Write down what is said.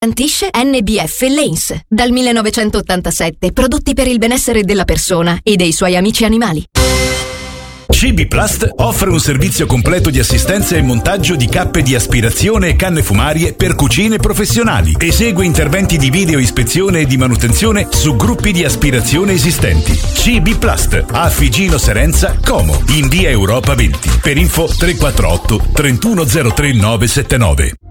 Garantisce NBF Lanes. Dal 1987, prodotti per il benessere della persona e dei suoi amici animali. CB Plast offre un servizio completo di assistenza e montaggio di cappe di aspirazione e canne fumarie per cucine professionali. Esegue interventi di video ispezione e di manutenzione su gruppi di aspirazione esistenti. CB Plast a Figino Serenza, Como, in via Europa 20. Per info 348 3103 979.